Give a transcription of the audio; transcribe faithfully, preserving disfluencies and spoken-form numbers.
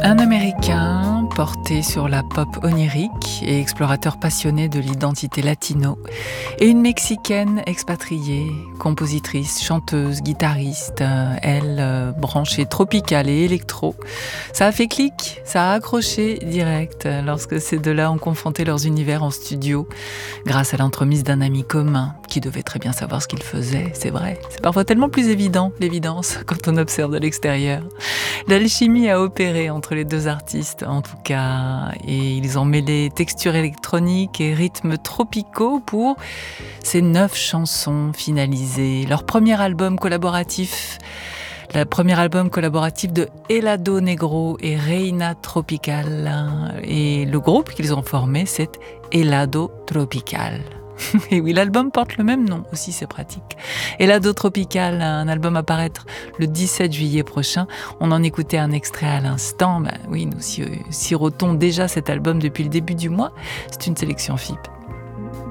Un Américain porté sur la pop onirique et explorateur passionné de l'identité latino, et une Mexicaine expatriée, compositrice, chanteuse, guitariste, euh, elle euh, branchée tropicale et électro. Ça a fait clic, ça a accroché direct lorsque ces deux-là ont confronté leurs univers en studio, grâce à l'entremise d'un ami commun qui devait très bien savoir ce qu'il faisait, c'est vrai. C'est parfois tellement plus évident, l'évidence, quand on observe de l'extérieur. L'alchimie a opéré entre les deux artistes, en tout cas, et ils ont mêlé textures électroniques et rythmes tropicaux pour ces neuf chansons finalisées. Leur premier album collaboratif, le premier album collaboratif de Helado Negro et Reina Tropical. Et le groupe qu'ils ont formé, c'est Helado Tropical. Et oui, l'album porte le même nom aussi, c'est pratique. Helado Tropical, un album à paraître le dix-sept juillet prochain. On en écoutait un extrait à l'instant. Ben oui, nous sirotons déjà cet album depuis le début du mois. C'est une sélection F I P.